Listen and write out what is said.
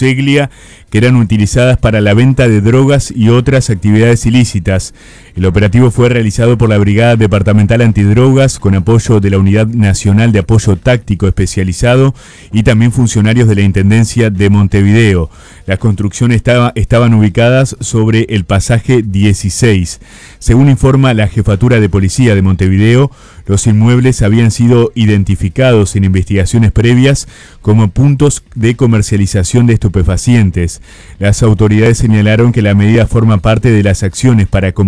Buseglia, que eran utilizadas para la venta de drogas y otras actividades ilícitas. El operativo fue realizado por la Brigada Departamental Antidrogas con apoyo de la Unidad Nacional de Apoyo Táctico Especializado y también funcionarios de la Intendencia de Montevideo. Las construcciones estaban ubicadas sobre el pasaje 16. Según informa la Jefatura de Policía de Montevideo, los inmuebles habían sido identificados en investigaciones previas como puntos de comercialización de estupefacientes. Las autoridades señalaron que la medida forma parte de las acciones para